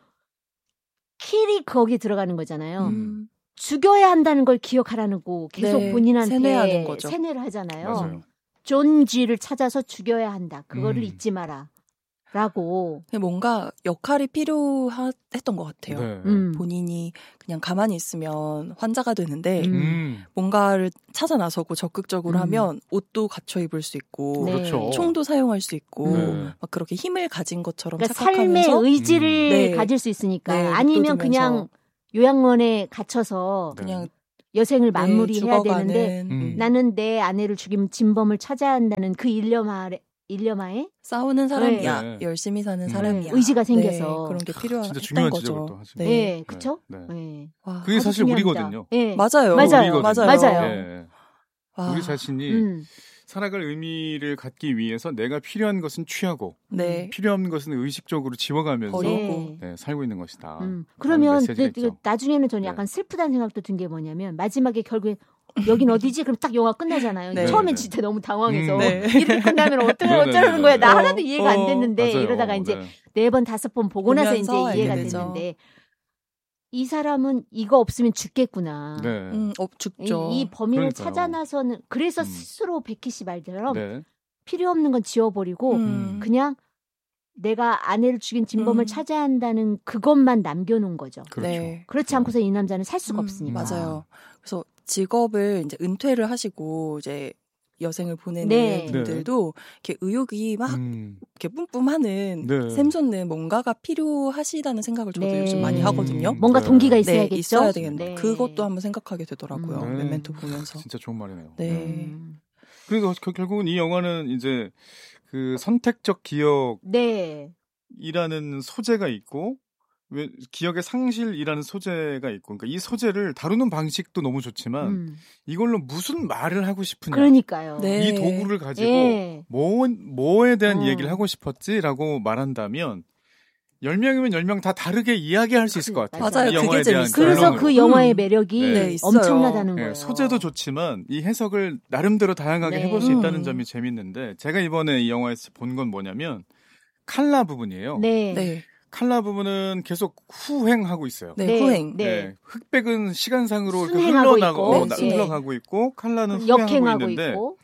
A: 킬이 거기에 들어가는 거잖아요.
C: 음.
A: 죽여야 한다는 걸 기억하라는 거 계속
C: 네,
A: 본인한테
C: 세뇌하는 거죠.
A: 세뇌를 하잖아요.
B: 맞아요.
A: 존 쥐를 찾아서 죽여야 한다. 그거를
B: 음.
A: 잊지 마라. 라고.
C: 뭔가 역할이 필요했던 것 같아요.
B: 네.
A: 음.
C: 본인이 그냥 가만히 있으면 환자가 되는데
A: 음.
B: 음.
C: 뭔가를 찾아 나서고 적극적으로
A: 음.
C: 하면 옷도 갖춰 입을 수 있고
A: 네.
B: 그렇죠.
C: 총도 사용할 수 있고
B: 네.
C: 막 그렇게 힘을 가진 것처럼
A: 그러니까
C: 착각하면서
A: 삶의 의지를
C: 음. 네.
A: 가질 수 있으니까.
C: 네,
A: 아니면
C: 돋우면서.
A: 그냥 요양원에 갇혀서
B: 네.
C: 그냥
A: 여생을
C: 네,
A: 마무리해야
C: 죽어가는,
A: 되는데
B: 음.
A: 나는 내 아내를 죽인 진범을 찾아야 한다는 그 일념하에 일념하에
C: 싸우는 사람이야.
B: 네.
C: 열심히 사는
B: 음.
C: 사람이야.
A: 의지가
C: 네,
A: 생겨서.
C: 그런 게 필요했던
B: 진짜 중요한
C: 거죠.
B: 지적을 또 하시네.
A: 네,
C: 네.
A: 그쵸?
B: 네.
A: 네.
C: 와,
B: 그게
A: 아주
B: 사실
A: 중요합니다.
B: 우리거든요.
A: 네.
C: 맞아요.
A: 맞아요.
B: 우리거든요.
A: 맞아요.
B: 네.
C: 와,
B: 우리 자신이
A: 음.
B: 살아갈 의미를 갖기 위해서 내가 필요한 것은 취하고
C: 네.
B: 필요한 것은 의식적으로 지워가면서
C: 버리고.
A: 네.
B: 네, 살고 있는 것이다.
A: 음.
B: 라는
A: 그러면
B: 메시지가
A: 그, 그,
B: 있죠.
A: 나중에는 저는
B: 네.
A: 약간 슬프다는 생각도 든 게 뭐냐면 마지막에 결국에 여긴 어디지? 그럼 딱 영화 끝나잖아요.
C: 네.
A: 처음엔
B: 네.
A: 진짜 너무 당황해서
B: 음,
C: 네.
A: 이렇게 끝나면 어쩌,
B: 네, 네,
A: 어쩌라는
B: 네,
A: 거야.
B: 네.
A: 나
C: 어,
A: 하나도 이해가 안
C: 어,
A: 됐는데
B: 맞아요.
A: 이러다가 이제
B: 네.
A: 네 번 다섯 번 보고 나서 이제
C: 보면서
A: 이해가
C: 알게 되죠.
A: 됐는데 이 사람은 이거 없으면 죽겠구나.
B: 네.
C: 음, 어, 죽죠.
A: 이, 이 범인을
B: 그러니까요.
A: 찾아 나서는 그래서
B: 음.
A: 스스로 베키 씨 말처럼
B: 네.
A: 필요 없는 건 지워버리고
C: 음.
A: 그냥 내가 아내를 죽인 진범을
C: 음.
A: 찾아야 한다는 그것만 남겨놓은 거죠.
B: 그렇죠.
C: 네.
A: 그렇지 않고서 이 남자는 살 수가
C: 음,
A: 없으니까.
C: 맞아요. 그래서 직업을 이제 은퇴를 하시고 이제 여생을 보내는
A: 네.
C: 분들도 이렇게 의욕이 막
B: 음.
C: 이렇게 뿜뿜하는
B: 네.
C: 샘솟는 뭔가가 필요하시다는 생각을 저도
A: 네.
C: 요즘 많이 하거든요.
A: 뭔가
B: 네.
A: 동기가
C: 네,
A: 있어야겠죠.
C: 있어야 되겠네.
A: 네.
C: 그것도 한번 생각하게 되더라고요.
A: 음.
B: 네.
C: 메멘토 보면서.
B: 진짜 좋은 말이네요.
C: 네.
A: 음.
B: 그래서 겨- 결국은 이 영화는 이제 그 선택적 기억이라는
A: 네.
B: 소재가 있고 왜 기억의 상실이라는 소재가 있고 그러니까 이 소재를 다루는 방식도 너무 좋지만
A: 음.
B: 이걸로 무슨 말을 하고 싶으냐
A: 그러니까요.
C: 네.
B: 이 도구를 가지고
A: 예.
B: 뭐, 뭐에 대한
A: 어.
B: 얘기를 하고 싶었지라고 말한다면 열 명이면 열 명 다 다르게 이야기할 수 있을 것 같아요.
C: 맞아요.
B: 이 영화에
C: 그게
B: 대한
C: 재밌어요.
A: 그래서
B: 결론으로.
A: 그 영화의
C: 음.
A: 매력이
B: 네,
C: 있어요.
A: 엄청나다는
B: 네,
A: 거예요.
B: 소재도 좋지만 이 해석을 나름대로 다양하게
A: 네.
B: 해볼 수
C: 음.
B: 있다는 점이 재밌는데 제가 이번에 이 영화에서 본 건 뭐냐면 칼라 부분이에요.
A: 네.
C: 네.
B: 칼라 부분은 계속 후행하고 있어요.
C: 네,
A: 네.
C: 후행.
A: 네.
B: 네, 흑백은 시간상으로 이렇게
A: 순행하고
B: 흘러나고
A: 있고,
B: 어, 나-
C: 네.
B: 흘러가고 있고 칼라는 후행하고
A: 역행하고
B: 있는데
A: 있고.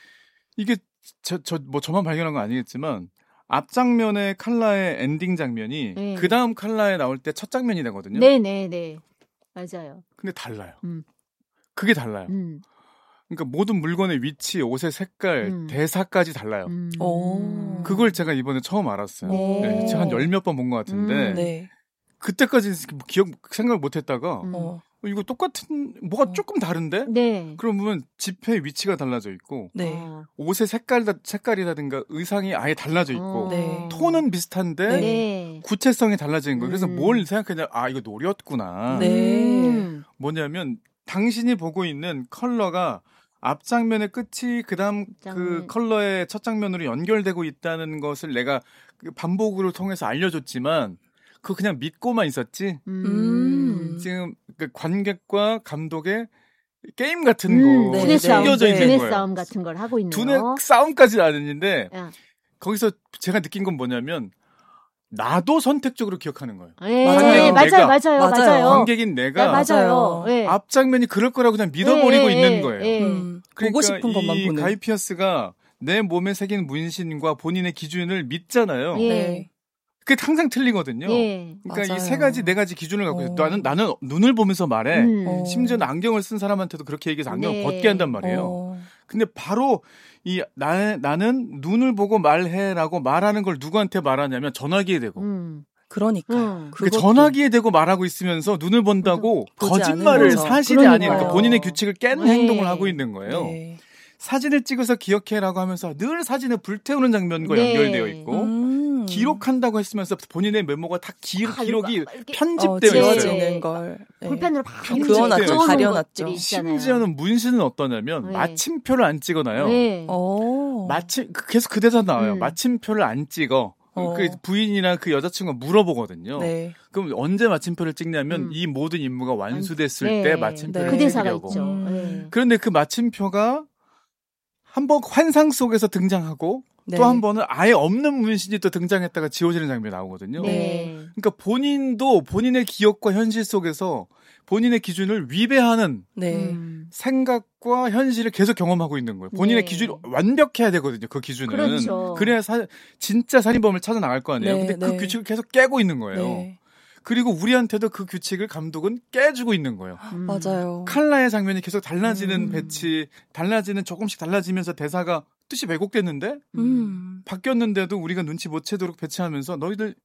B: 이게 저 저 뭐 저만 발견한 건 아니겠지만 앞 장면의 칼라의 엔딩 장면이
A: 네.
B: 그 다음 칼라에 나올 때 첫 장면이 되거든요.
A: 네, 네, 네. 맞아요.
B: 근데 달라요.
A: 음.
B: 그게 달라요.
A: 음.
B: 그러니까 모든 물건의 위치, 옷의 색깔,
A: 음.
B: 대사까지 달라요.
A: 음.
C: 오.
B: 그걸 제가 이번에 처음 알았어요.
A: 네.
B: 네, 제가 한 열 몇 번 본 것 같은데
A: 음.
C: 네.
B: 그때까지 기억 생각 못 했다가
A: 음.
C: 어.
B: 어, 이거 똑같은 뭐가
C: 어.
B: 조금 다른데?
A: 네.
B: 그러면 지폐의 위치가 달라져 있고
C: 네.
A: 어.
B: 옷의 색깔 색깔이라든가 의상이 아예 달라져 있고
A: 어.
C: 네.
B: 톤은 비슷한데
C: 네.
A: 네.
B: 구체성이 달라지는 거예요. 그래서
A: 음.
B: 뭘 생각했냐? 아 이거 노렸구나.
C: 네.
A: 음.
B: 뭐냐면 당신이 보고 있는 컬러가 앞 장면의 끝이 그다음 그
A: 장면.
B: 컬러의 첫 장면으로 연결되고 있다는 것을 내가 그 반복으로 통해서 알려줬지만 그거 그냥 믿고만 있었지.
A: 음.
B: 지금 그 관객과 감독의 게임 같은
A: 음,
B: 거
A: 두뇌
C: 네,
A: 싸움,
B: 숨겨져
C: 네.
B: 있는
A: 두뇌
B: 거예요.
A: 싸움 같은 걸 하고 있네요.
B: 두뇌 싸움까지는 아니는데
A: 야.
B: 거기서 제가 느낀 건 뭐냐면 나도 선택적으로 기억하는 거예요.
A: 예,
C: 맞아요.
A: 맞아요,
B: 내가,
A: 맞아요,
C: 맞아요.
A: 맞아요.
B: 관객인 내가
A: 네, 맞아요. 예.
B: 앞 장면이 그럴 거라고 그냥 믿어버리고
A: 예, 예,
B: 있는
A: 예,
B: 거예요.
A: 예.
C: 음,
B: 그러니까
C: 보고 싶은 것만
B: 이
C: 보는.
B: 가이 피어스가 내 몸에 새긴 문신과 본인의 기준을 믿잖아요.
A: 예.
C: 네.
B: 그게 항상 틀리거든요.
A: 예.
B: 그러니까 이
C: 맞아요.
B: 세 가지 네 가지 기준을 갖고 있어요.
C: 어.
B: 나는 나는 눈을 보면서 말해.
A: 음.
C: 어.
B: 심지어는 안경을 쓴 사람한테도 그렇게 얘기해서 안경을
A: 네.
B: 벗게 한단 말이에요.
C: 어.
B: 근데 바로 이 나, 나는 눈을 보고 말해라고 말하는 걸 누구한테 말하냐면 전화기에 대고.
A: 음.
C: 그러니까.
A: 음.
B: 그러니까 전화기에 대고 말하고 있으면서 눈을 본다고
C: 보지
B: 거짓말을
C: 않는 거죠.
B: 사실이
A: 그러니까요.
B: 아닌 그러니까 본인의 규칙을 깨는
A: 네.
B: 행동을 하고 있는 거예요.
C: 네.
B: 사진을 찍어서 기억해라고 하면서 늘 사진을 불태우는 장면과
A: 네.
B: 연결되어 있고
C: 음.
B: 기록한다고 했으면서 본인의 메모가 다 기,
A: 아,
B: 기록이
A: 이거 이렇게
C: 어,
B: 편집되어 있어요.
C: 지워지는 걸. 네.
A: 볼펜으로 막
B: 편집되어
A: 그어놓은
B: 있어요.
C: 가려놨죠.
A: 것들이 있잖아요.
B: 심지어는 문신은 어떠냐면
A: 네.
B: 마침표를 안 찍어놔요.
A: 네.
C: 어.
B: 마침 그- 계속 그 대사 나와요.
A: 음.
B: 마침표를 안 찍어.
C: 어.
B: 그 부인이나 그 여자친구가 물어보거든요.
C: 네.
B: 그럼 언제 마침표를 찍냐면
A: 음.
B: 이 모든 임무가 완수됐을
A: 네.
B: 때 마침표를
C: 네.
A: 그 대사가
B: 찍으려고.
A: 있죠.
C: 음.
A: 네.
B: 그런데 그 마침표가 한번 환상 속에서 등장하고
C: 네.
B: 또 한 번은 아예 없는 문신이 또 등장했다가 지워지는 장면이 나오거든요.
A: 네.
B: 그러니까 본인도 본인의 기억과 현실 속에서 본인의 기준을 위배하는
C: 네.
A: 음.
B: 생각과 현실을 계속 경험하고 있는 거예요. 본인의
A: 네.
B: 기준이 완벽해야 되거든요. 그 기준은.
A: 그렇죠.
B: 그래야 사, 진짜 살인범을 찾아 나갈 거 아니에요.
C: 네,
B: 근데 그
C: 네.
B: 규칙을 계속 깨고 있는 거예요.
C: 네.
B: 그리고 우리한테도 그 규칙을 감독은 깨주고 있는 거예요.
A: 음.
C: 맞아요.
B: 칼라의 장면이 계속 달라지는
A: 음.
B: 배치, 달라지는 조금씩 달라지면서 대사가 뜻이 왜곡됐는데
C: 음.
B: 바뀌었는데도 우리가 눈치 못 채도록 배치하면서 너희들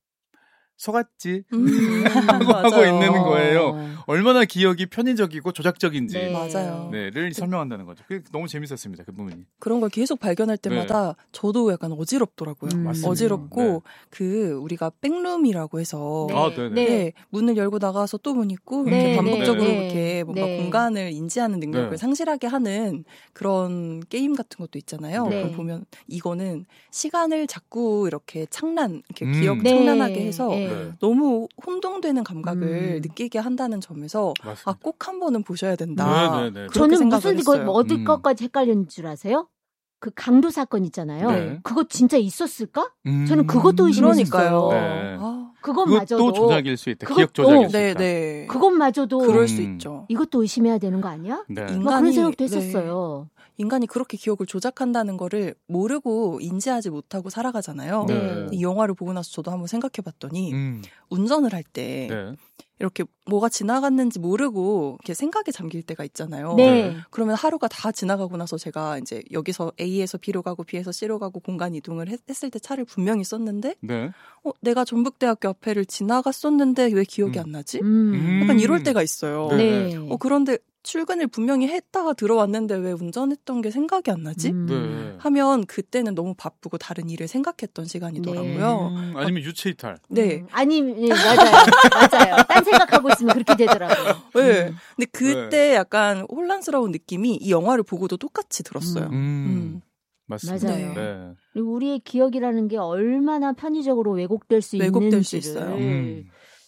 B: 속았지
C: 음.
B: 하고 하고
C: 맞아요.
B: 있는 거예요.
A: 어.
B: 얼마나 기억이 편의적이고 조작적인지
A: 네.
C: 맞아요.
B: 네를 설명한다는 거죠. 그게 너무 재밌었습니다. 그 부분이.
C: 그런 걸 계속 발견할 때마다 저도 약간 어지럽더라고요.
A: 음.
B: 맞습니다.
C: 어지럽고
B: 네.
C: 그 우리가 백룸이라고 해서
A: 네.
B: 아, 네네.
C: 네.
A: 네.
C: 문을 열고 나가서 또 문 있고
A: 네,
C: 이렇게 반복적으로
A: 네,
C: 이렇게 뭔가
A: 네.
C: 공간을 인지하는 능력을
B: 네.
C: 상실하게 하는 그런 게임 같은 것도 있잖아요.
A: 네.
C: 그럼 보면 이거는 시간을 자꾸 이렇게 창란, 이렇게
B: 음.
C: 기억
A: 네.
C: 창란하게 해서
A: 네.
B: 네.
C: 너무 혼동되는 감각을
A: 음.
C: 느끼게 한다는 점에서
B: 맞습니다.
C: 아, 꼭 한 번은 보셔야 된다.
B: 네, 네, 네.
C: 그렇게
A: 저는
C: 생각을
A: 무슨 이거
C: 했어요.
A: 뭐 어디
B: 음.
A: 것까지 헷갈리는 줄 아세요? 그 강도 사건 있잖아요.
B: 네.
A: 그거 진짜 있었을까?
B: 음.
A: 저는 그것도 의심했어요.
C: 그러니까요.
B: 네.
C: 아,
A: 그것마저도
B: 그것도 조작일 수 있다.
A: 그것-
B: 기억 조작일
A: 어,
B: 수
C: 네,
B: 있다.
C: 네.
A: 그것마저도
C: 그럴
B: 음.
C: 수 있죠.
A: 이것도 의심해야 되는 거 아니야?
B: 네.
C: 인-
A: 막 그런
C: 인간이-
A: 생각도
C: 네.
A: 했었어요.
C: 인간이 그렇게 기억을 조작한다는 거를 모르고 인지하지 못하고 살아가잖아요.
A: 네.
C: 이 영화를 보고 나서 저도 한번 생각해 봤더니
B: 음.
C: 운전을 할 때
B: 네.
C: 이렇게 뭐가 지나갔는지 모르고 이렇게 생각에 잠길 때가 있잖아요.
A: 네.
C: 그러면 하루가 다 지나가고 나서 제가 이제 여기서 A에서 B로 가고 B에서 C로 가고 공간 이동을 했, 했을 때 차를 분명히 썼는데
B: 네.
C: 어, 내가 전북대학교 앞에를 지나갔었는데 왜 기억이
B: 음.
C: 안 나지?
A: 음.
C: 약간
B: 음.
C: 이럴 때가 있어요.
A: 네.
C: 어, 그런데 출근을 분명히 했다가 들어왔는데 왜 운전했던 게 생각이 안 나지?
A: 음.
B: 네.
C: 하면 그때는 너무 바쁘고 다른 일을 생각했던 시간이더라고요.
B: 음, 아니면 유체 이탈.
C: 네.
A: 음. 아니, 네, 맞아요. 맞아요. 딴 생각하고 있으면 그렇게 되더라고요.
C: 네.
A: 음.
C: 근데 그때 약간 혼란스러운 느낌이 이 영화를 보고도 똑같이 들었어요.
B: 음.
C: 음.
B: 맞습니다.
A: 맞아요.
B: 네.
A: 그리고 우리의 기억이라는 게 얼마나 편의적으로 왜곡될 수
C: 왜곡될 수
A: 있는지를
C: 있어요.
B: 음.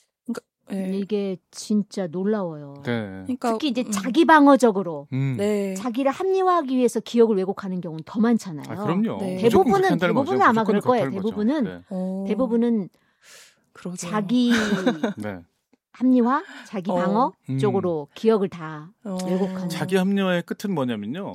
C: 네.
A: 이게 진짜 놀라워요.
B: 네.
C: 그러니까
A: 특히 이제
C: 음.
A: 자기 방어적으로
B: 음.
C: 네.
A: 자기를 합리화하기 위해서 기억을 왜곡하는 경우는 더 많잖아요.
B: 아, 그럼요.
C: 네.
B: 무조건
A: 대부분은
B: 그렇게 한다는
A: 대부분은
B: 거죠.
A: 아마
B: 무조건
A: 그럴 거예요.
B: 그렇다는 거죠.
A: 대부분은
B: 네.
C: 어,
A: 대부분은
C: 그러게요.
A: 자기
B: 네.
A: 합리화, 자기
C: 어.
A: 방어
B: 음.
A: 쪽으로 기억을 다
C: 어.
A: 왜곡하는.
B: 자기 합리화의 끝은 뭐냐면요.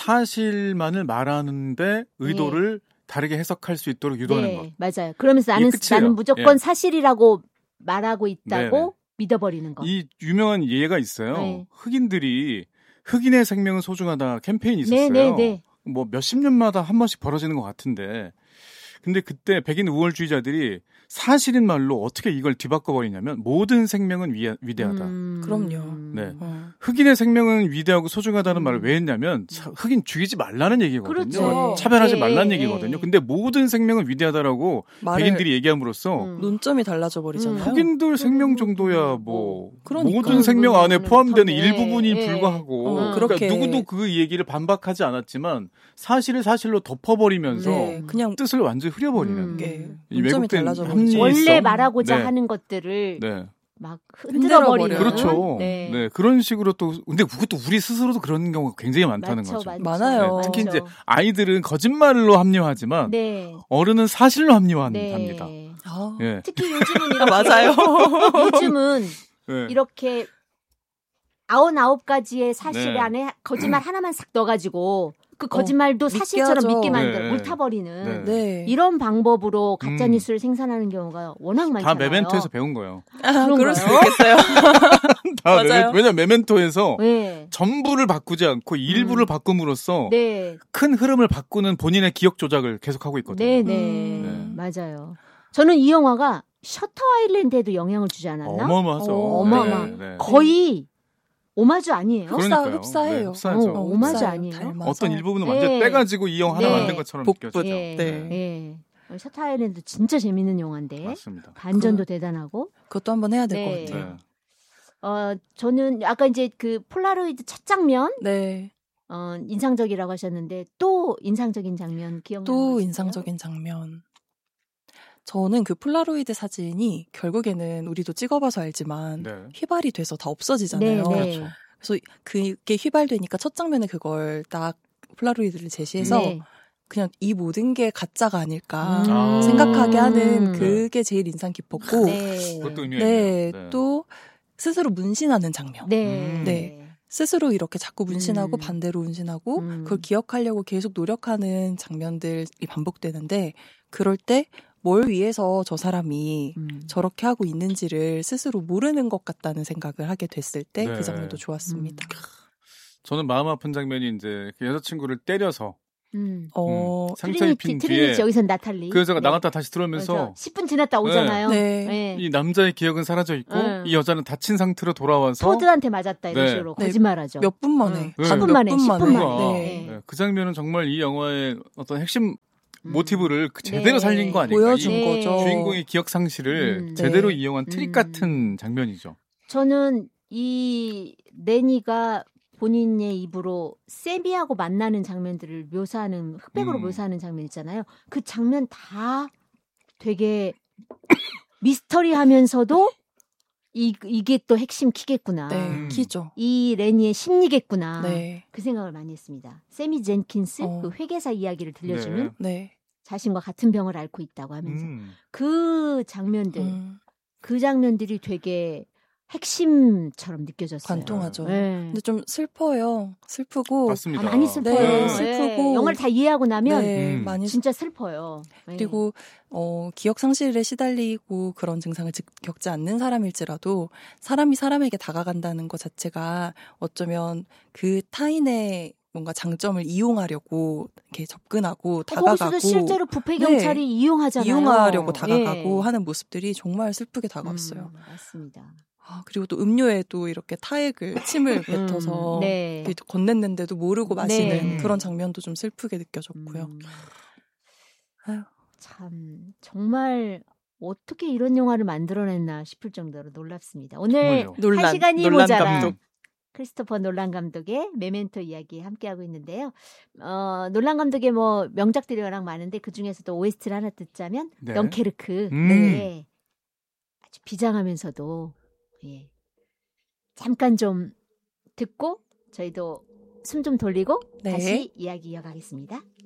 B: 사실만을 말하는데 의도를 다르게 해석할 수 있도록 유도하는 것.
A: 네, 맞아요. 그러면서 나는
B: 이게 끝이에요.
A: 나는 무조건
B: 예.
A: 사실이라고 말하고 있다고
B: 네네.
A: 믿어버리는 거.
B: 이 유명한 예가 있어요.
A: 네.
B: 흑인들이 흑인의 생명은 소중하다 캠페인이 있었어요.
A: 네, 네, 네.
B: 뭐 몇십 년마다 한 번씩 벌어지는 것 같은데. 근데 그때 백인 우월주의자들이 사실인 말로 어떻게 이걸 뒤바꿔 버리냐면 모든 생명은 위, 위대하다.
A: 음.
C: 그럼요.
B: 네.
C: 어.
B: 흑인의 생명은 위대하고 소중하다는
A: 음.
B: 말을 왜 했냐면 차- 흑인 죽이지 말라는 얘기거든요.
A: 그렇죠.
B: 차별하지
A: 네,
B: 말라는
A: 네,
B: 얘기거든요.
A: 네.
B: 근데 모든 생명은 위대하다라고
C: 말을
B: 백인들이 얘기함으로써
A: 음.
C: 논점이 달라져 버리잖아요.
A: 음.
B: 흑인들 생명 정도야 뭐
C: 그러니까.
B: 모든 생명 안에 포함되는
A: 네,
B: 일부분이
A: 네.
B: 불과하고
C: 어,
B: 그러니까
C: 그렇게.
B: 누구도 그 얘기를 반박하지 않았지만 사실을 사실로 덮어버리면서
C: 네, 그냥
B: 뜻을 완전히 흐려버리는
A: 음.
C: 게
B: 이
C: 논점이
B: 왜곡된
C: 달라져
B: 합리-
C: 버리죠.
A: 원래
B: 있어?
A: 말하고자
B: 네.
A: 하는 것들을
B: 네.
A: 막
C: 흔들어
A: 흔들어버리는.
C: 버려요.
B: 그렇죠.
A: 네.
B: 네. 그런 식으로 또 근데 그것도 우리 스스로도 그런 경우가 굉장히 많다는
A: 맞죠,
B: 거죠.
A: 맞죠.
C: 많아요.
B: 네, 특히
A: 맞죠.
B: 이제 아이들은 거짓말로 합리화하지만
A: 네.
B: 어른은 사실로 합리화합니다.
A: 네.
C: 아,
B: 예.
A: 특히 요즘은 이렇게
C: 맞아요.
A: 요즘은
B: 네.
A: 이렇게 아흔아홉 가지의 사실
B: 네.
A: 안에 거짓말 하나만 싹 넣어가지고 그 거짓말도
C: 믿게
A: 사실처럼
C: 하죠.
A: 믿게 만들,
B: 네.
A: 물타버리는
B: 네.
C: 네.
A: 이런 방법으로 가짜
B: 음.
A: 뉴스를 생산하는 경우가 워낙
B: 다
A: 많잖아요.
B: 메멘토에서 배운 거예요.
C: 아,
A: 그런가요?
C: 그럴 수 있겠어요.
B: 다
C: 맞아요.
B: 메멘, 왜냐면 메멘토에서
A: 네.
B: 전부를 바꾸지 않고 일부를
A: 음.
B: 바꿈으로써
A: 네.
B: 큰 흐름을 바꾸는 본인의 기억 조작을 계속하고 있거든요.
A: 네, 네.
C: 음.
A: 맞아요. 저는 이 영화가 셔터 아일랜드에도 영향을 주지 않았나?
B: 어마어마하죠.
C: 어,
A: 어마어마.
B: 네, 네.
A: 거의 오마주 아니에요?
C: 흡사,
B: 그러니까요.
C: 흡사해요.
B: 네, 흡사하죠.
A: 어, 오마주
C: 흡사해요.
A: 아니에요?
C: 닮아서.
B: 어떤 일부분은
A: 네.
B: 완전 빼가지고 이 영화 하나
A: 네.
B: 만든 것처럼
C: 복붙.
B: 느껴지죠.
A: 예.
C: 네.
A: 예. 셔터 아일랜드 진짜 재밌는 영화인데
B: 맞습니다.
A: 반전도 대단하고.
C: 그것도 한번 해야 될 것
A: 네.
C: 같아요.
B: 네.
A: 어 저는 아까 이제 그 폴라로이드 첫 장면
C: 네.
A: 어 인상적이라고 하셨는데 또 인상적인 장면 기억나요?
C: 또 인상적인 장면. 저는 그 폴라로이드 사진이 결국에는 우리도 찍어봐서 알지만
B: 네.
C: 휘발이 돼서 다 없어지잖아요.
A: 네, 네.
B: 그렇죠.
C: 그래서 그게 휘발되니까 첫 장면에 그걸 딱 폴라로이드를 제시해서
A: 네.
C: 그냥 이 모든 게 가짜가 아닐까
B: 음.
C: 생각하게 하는
A: 음.
C: 그게 제일 인상 깊었고
A: 네.
B: 그것도 의미가
C: 네,
B: 있네요. 네.
C: 또 스스로 문신하는 장면.
A: 네.
B: 음.
C: 네. 스스로 이렇게 자꾸 문신하고
A: 음.
C: 반대로 문신하고
A: 음.
C: 그걸 기억하려고 계속 노력하는 장면들이 반복되는데 그럴 때 뭘 위해서 저 사람이
A: 음.
C: 저렇게 하고 있는지를 스스로 모르는 것 같다는 생각을 하게 됐을 때 그
B: 네.
C: 장면도 좋았습니다.
B: 저는 마음 아픈 장면이 이제 그 여자친구를 때려서
A: 음.
C: 어,
B: 음, 상처
A: 트리니티,
B: 입힌
A: 트리니티
B: 뒤에
A: 여기선 나탈리.
B: 그 여자가
A: 네.
B: 나갔다 다시 들어오면서
A: 그래서 십 분 지났다 오잖아요.
C: 네.
A: 네.
B: 이 남자의 기억은 사라져 있고
A: 네.
B: 이 여자는 다친 상태로 돌아와서
A: 토드한테 맞았다 이런
B: 네.
A: 식으로
C: 네.
A: 거짓말하죠.
C: 몇 분 만에.
B: 네.
A: 십
C: 단
A: 분
C: 몇
A: 만에,
C: 분
A: 십 분
C: 만에.
A: 만에.
C: 네.
A: 네.
B: 네, 그 장면은 정말 이 영화의 어떤 핵심
A: 음.
B: 모티브를 그 제대로
A: 네.
B: 살린 거 아닌가.
C: 보여준
B: 이
C: 거죠.
B: 주인공의 기억 상실을
A: 음.
B: 제대로
C: 네.
B: 이용한 트릭
A: 음.
B: 같은 장면이죠.
A: 저는 이 레니가 본인의 입으로 세미하고 만나는 장면들을 묘사하는 흑백으로
B: 음.
A: 묘사하는 장면 있잖아요. 그 장면 다 되게 미스터리하면서도 이, 이게 또 핵심 키겠구나.
C: 네,
B: 음.
C: 키죠.
A: 이 레니의 심리겠구나.
C: 네.
A: 그 생각을 많이 했습니다. 세미 젠킨스
C: 어.
A: 그 회계사 이야기를 들려주는
B: 네.
C: 네.
A: 자신과 같은 병을 앓고 있다고 하면서
B: 음.
A: 그 장면들
C: 음,
A: 그 장면들이 되게 핵심처럼 느껴졌어요.
C: 관통하죠.
A: 네.
C: 근데 좀 슬퍼요. 슬프고.
B: 맞습니다.
A: 아, 많이 슬퍼요.
C: 네,
A: 네.
C: 슬프고.
A: 영화를 다 이해하고 나면
C: 네,
B: 음.
C: 많이
A: 진짜 슬퍼요. 네.
C: 그리고 어, 기억 상실에 시달리고 그런 증상을 즉- 겪지 않는 사람일지라도 사람이 사람에게 다가간다는 것 자체가 어쩌면 그 타인의 뭔가 장점을 이용하려고 이렇게 접근하고
A: 어,
C: 다가가고
A: 거기서도 실제로 부패
C: 네.
A: 경찰이 이용하잖아요.
C: 이용하려고 다가가고
A: 예.
C: 하는 모습들이 정말 슬프게 다가왔어요.
A: 음, 맞습니다.
C: 아, 그리고 또 음료에도 이렇게 타액을 침을 뱉어서
A: 음, 네.
C: 이렇게 건넸는데도 모르고 마시는
A: 네.
C: 그런 장면도 좀 슬프게 느껴졌고요.
A: 음,
C: 아유.
A: 참 정말 어떻게 이런 영화를 만들어냈나 싶을 정도로 놀랍습니다. 오늘
B: 정말요.
C: 논란,
A: 한 시간이
C: 논란
A: 모자라
C: 감독.
A: 크리스토퍼 놀란 감독의 메멘토 이야기 함께하고 있는데요. 어, 놀란 감독의 뭐 명작들이 워낙 많은데 그 중에서도 오에스티를 하나 듣자면
B: 네.
A: 덩케르크.
B: 음.
A: 네. 아주 비장하면서도 예. 잠깐 좀 듣고 저희도 숨 좀 돌리고
C: 네.
A: 다시 이야기 이어가겠습니다.